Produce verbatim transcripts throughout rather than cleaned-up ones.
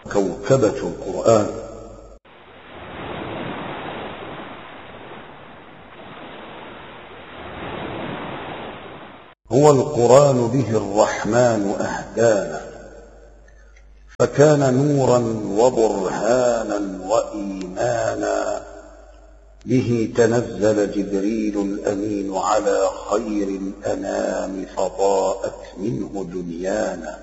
كوكبة القرآن. هو القرآن به الرحمن أهدانا، فكان نورا وبرهانا وإيمانا. به تنزل جبريل الأمين على خير الأنام، فضاءت منه دنيانا.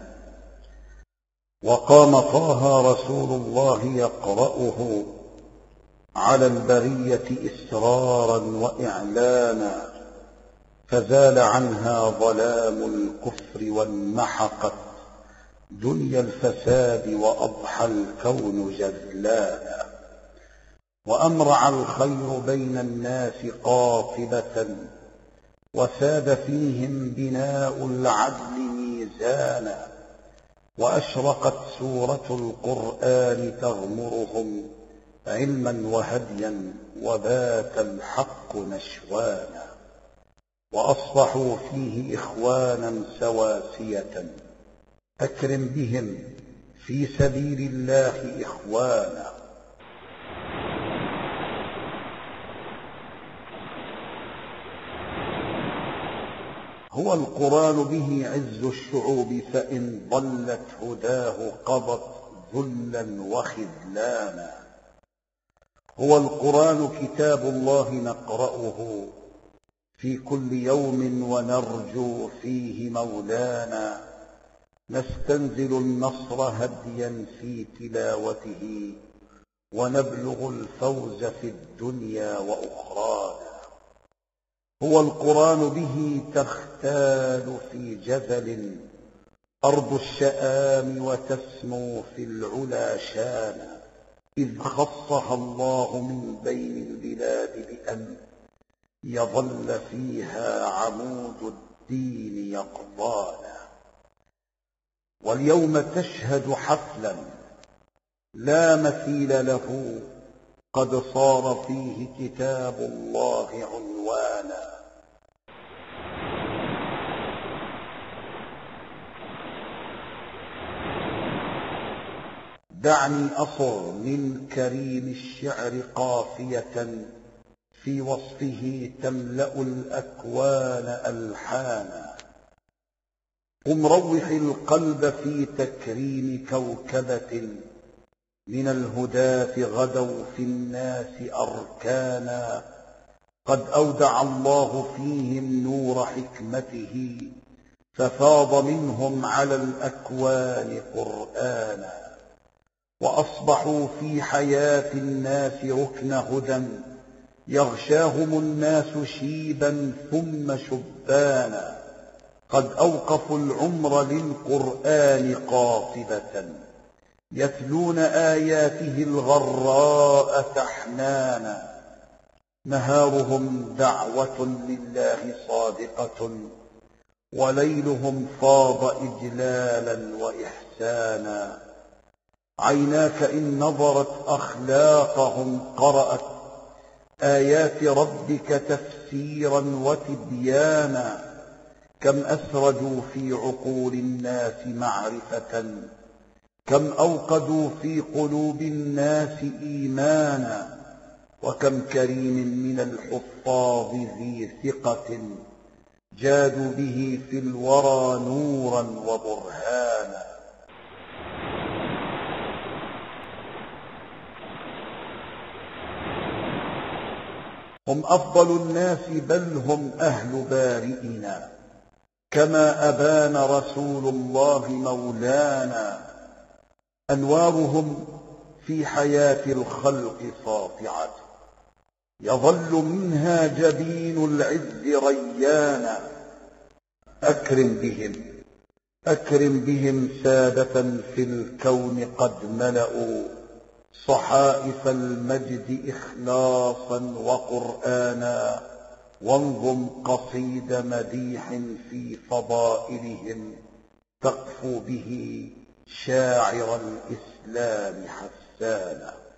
وقام طه رسول الله يقرأه على البرية إسرارا وإعلانا، فزال عنها ظلام الكفر وانمحقت دنيا الفساد، وأضحى الكون جذلانا. وأمرع الخير بين الناس قاطبة، وساد فيهم بناء العدل ميزانا. وأشرقت سورة القرآن تغمرهم علما وهديا، وبات الحق نشوانا. وأصبحوا فيه إخوانا سواسية، أكرم بهم في سبيل الله إخوانا. هو القرآن به عز الشعوب، فإن ضلت هداه قضت ذلا وخذلانا. هو القرآن كتاب الله نقرأه في كل يوم، ونرجو فيه مولانا. نستنزل النصر هديا في تلاوته، ونبلغ الفوز في الدنيا وأخرانا. هو القرآن به تختال في جبل أرض الشآم، وتسمو في العلا شانا. إذ خصها الله من بين البلاد بأن يظل فيها عمود الدين يقضانا. واليوم تشهد حفلا لا مثيل له، قد صار فيه كتاب الله عنوانا. دعني أصر من كريم الشعر قافية، في وصفه تملأ الأكوان ألحانا. قم روح القلب في تكريم كوكبة، من الهداة غدوا في الناس أركانا. قد أودع الله فيهم نور حكمته، ففاض منهم على الأكوان قرآنا. وأصبحوا في حياة الناس ركن هدى، يغشاهم الناس شيبا ثم شبانا. قد أوقفوا العمر للقرآن قاطبة، يتلون آياته الغراء تحنانا. نهارهم دعوة لله صادقة، وليلهم فاض إجلالا وإحسانا. عيناك إن نظرت أخلاقهم قرأت آيات ربك تفسيرا وتبيانا. كم أسرجوا في عقول الناس معرفة، كم أوقدوا في قلوب الناس إيمانا. وكم كريم من الحفاظ ذي ثقة، جادوا به في الورى نورا وبرهانا. هم أفضل الناس بل هم أهل بارئنا، كما أبان رسول الله مولانا. أنوارهم في حياة الخلق ساطعة، يظل منها جبين العز ريانا. أكرم بهم أكرم بهم سادة في الكون، قد ملأوا صحائف المجد إخلاصا وقرآنا. وانظم قصيد مديح في فضائلهم، تقفو به شاعر الإسلام حسانا.